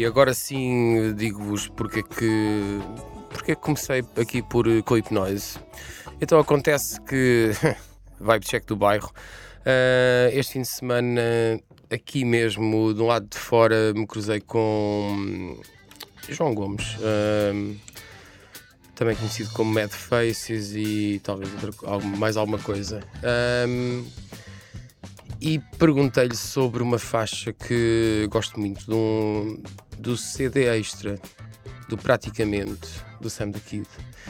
E agora sim digo-vos porque é que comecei aqui por Clip Noise. Então acontece que vibe check do bairro. Este fim de semana, aqui mesmo, de um lado de fora, me cruzei com João Gomes, também conhecido como Mad Faces e talvez mais alguma coisa. E perguntei-lhe sobre uma faixa que gosto muito, do CD Extra, do Praticamente, do Sam the Kid,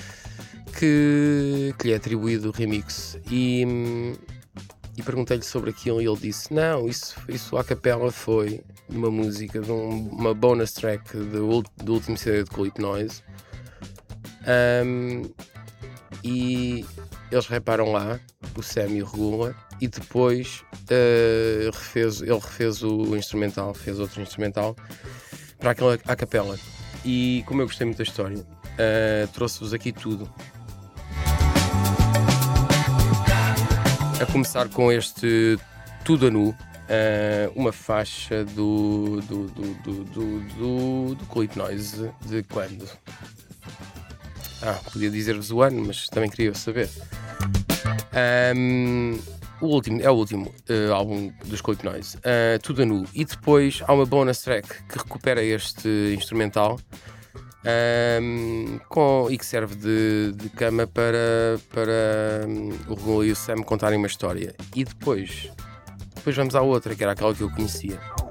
que lhe é atribuído o remix. E perguntei-lhe sobre aquilo e ele disse: não, isso à capela foi uma música, uma bonus track do último CD de Clip Noise. E eles reparam lá, o Sam e o Regula, e depois ele refez o instrumental, fez outro instrumental para aquela à capela. E como eu gostei muito da história, trouxe-vos aqui tudo. A começar com este Tudo a Nu, uma faixa do Clip Noise de quando? Podia dizer-vos o ano, mas também queria saber. O último álbum dos Clip Noise, Tudo a Nu. E depois há uma bonus track que recupera este instrumental e que serve de cama para o Regula e o Sam contarem uma história. E depois vamos à outra, que era aquela que eu conhecia.